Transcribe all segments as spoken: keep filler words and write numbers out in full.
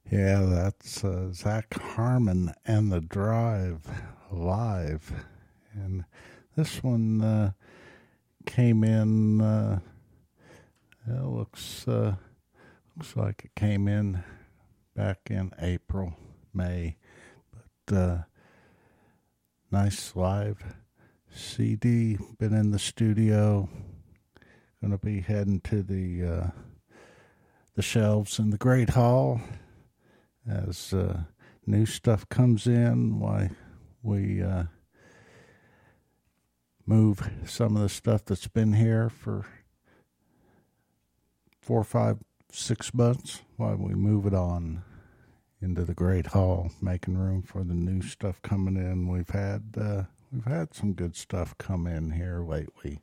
Yeah, that's uh, Zach Harmon and the Drive live. And this one uh, came in, uh, it looks, uh, looks like it came in back in April, May. But uh, nice live C D. Been in the studio. Going to be heading to the uh, the shelves in the Great Hall as uh, new stuff comes in. Why we uh, move some of the stuff that's been here for four, five, six months. Why we move it on into the Great Hall, making room for the new stuff coming in. We've had uh, we've had some good stuff come in here lately.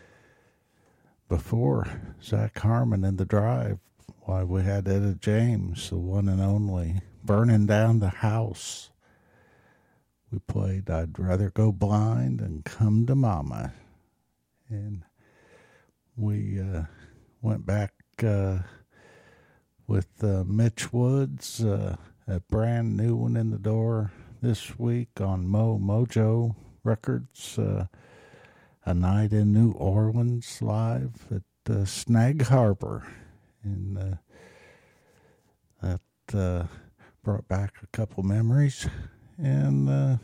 Before Zach Harmon and the Drive, why we had Etta James, the one and only, Burning Down the House. We played I'd Rather Go Blind and Come to Mama. And we uh, went back uh, with uh, Mitch Woods, uh, a brand new one in the door this week on Mo Mojo Records. Uh, a night in New Orleans live at uh, Snag Harbor. And uh, that uh, brought back a couple memories. And uh,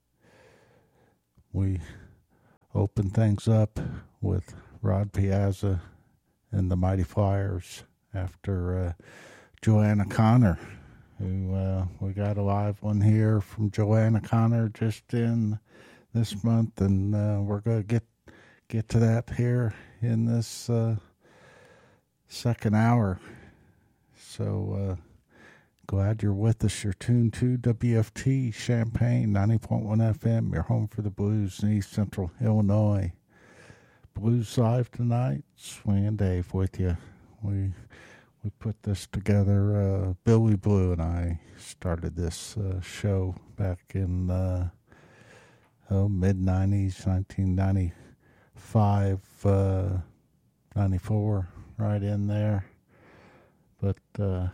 we opened things up with Rod Piazza and the Mighty Flyers after uh, Joanna Connor, who uh, we got a live one here from Joanna Connor just in this month, and uh, we're going to get get to that here in this uh, second hour. So uh, glad you're with us. You're tuned to W F T Champaign ninety point one F M, your home for the blues in East Central Illinois. Blues Live tonight, Swingin' Dave with you. We we put this together. Uh, Billy Blue and I started this uh, show back in uh, oh, mid nineties, nineteen ninety-five, uh, ninety-four, right in there. But uh,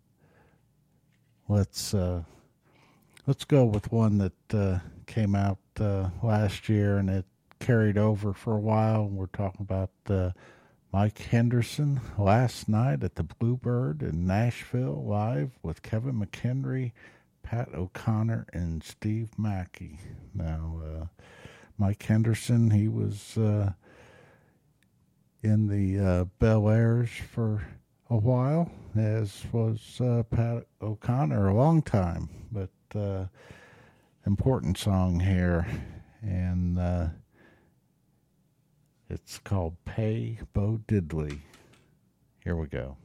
let's uh, let's go with one that uh, came out uh, last year and it carried over for a while. We're talking about uh, Mike Henderson, Last Night at the Bluebird in Nashville, live with Kevin McHenry, Pat O'Connor, and Steve Mackey. Now, uh, Mike Henderson, he was uh, in the uh, Bel Airs for a while, as was uh, Pat O'Connor a long time, but uh, important song here, and uh, it's called Pay Bo Diddley. Here we go.